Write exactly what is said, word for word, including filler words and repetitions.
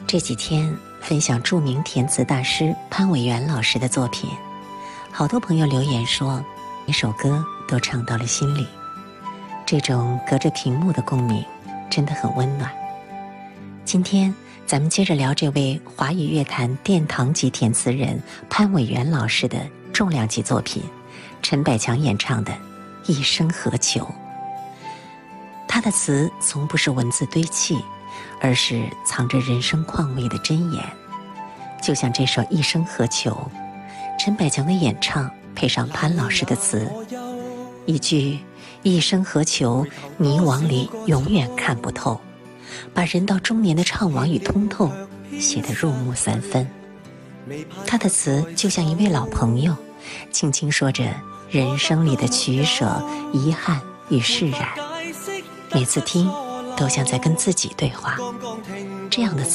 这几天分享著名填词大师潘伟元老师的作品，好多朋友留言说每首歌都唱到了心里，这种隔着屏幕的共鸣真的很温暖。今天咱们接着聊这位华语乐坛殿堂级填词人潘伟元老师的重量级作品，陈百强演唱的《一生何求》。他的词从不是文字堆砌，而是藏着人生况味的箴言。就像这首《一生何求》，陈百强的演唱配上潘老师的词，一句一生何求，迷惘里永远看不透，把人到中年的怅惘与通透写得入木三分。他的词就像一位老朋友，轻轻说着人生里的取舍、遗憾与释然，每次听都像在跟自己对话。这样的词